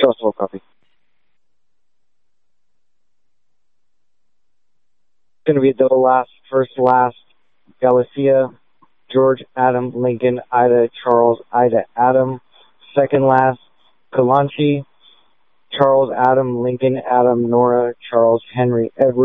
Charles 12, copy. Going to be double last, first last, Galicia, George, Adam, Lincoln, Ida, Charles, Ida, Adam. Second last, Kalanchi, Charles, Adam, Lincoln, Adam, Nora, Charles, Henry, Edward.